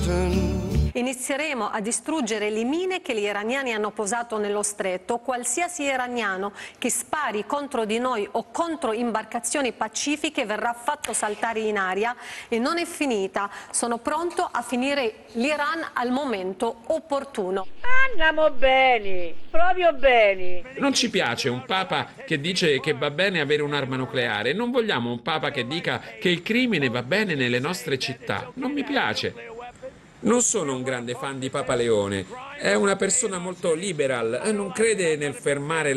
Inizieremo a distruggere le mine che gli iraniani hanno posato nello stretto. Qualsiasi iraniano che spari contro di noi o contro imbarcazioni pacifiche verrà fatto saltare in aria e non è finita. Sono pronto a finire l'Iran al momento opportuno. Andiamo bene, proprio bene. Non ci piace un papa che dice che va bene avere un'arma nucleare. Non vogliamo un papa che dica che il crimine va bene nelle nostre città. Non mi piace. Non sono un grande fan di Papa Leone. È una persona molto liberal, non crede nel fermare